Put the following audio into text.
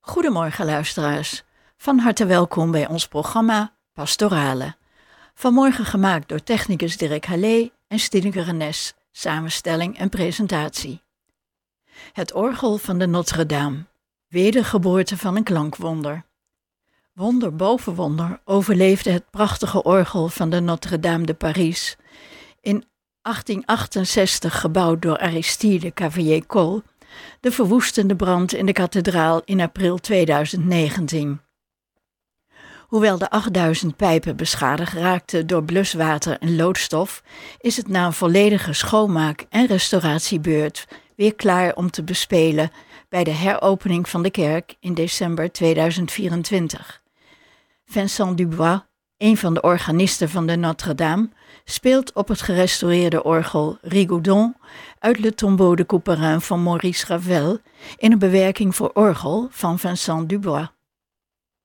Goedemorgen luisteraars, van harte welkom bij ons programma Pastorale. Vanmorgen gemaakt door technicus Dirk Hallé en Stineke Rennes, samenstelling en presentatie. Het orgel van de Notre-Dame, wedergeboorte van een klankwonder. Wonder boven wonder overleefde het prachtige orgel van de Notre-Dame de Paris, in 1868 gebouwd door Aristide Cavalier-Coll, de verwoestende brand in de kathedraal in april 2019. Hoewel de 8000 pijpen beschadigd raakten door bluswater en loodstof, is het na een volledige schoonmaak- en restauratiebeurt weer klaar om te bespelen bij de heropening van de kerk in december 2024. Vincent Dubois, een van de organisten van de Notre-Dame, speelt op het gerestaureerde orgel Rigaudon uit Le Tombeau de Couperin van Maurice Ravel in een bewerking voor orgel van Vincent Dubois.